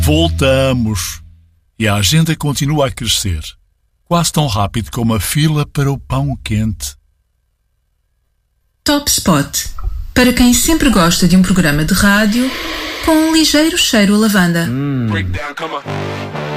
Voltamos. E a agenda continua a crescer. Quase tão rápido como a fila para o pão quente. Top Spot. Para quem sempre gosta de um programa de rádio com um ligeiro cheiro a lavanda. Breakdown, come on.